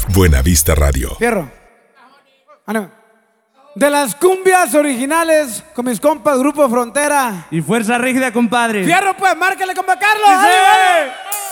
Buenavista Radio. Fierro. De las cumbias originales con mis compas Grupo Frontera. Y Fuerza Rígida, compadre. Fierro, pues, márcale, compa Carlos. ¡Sí!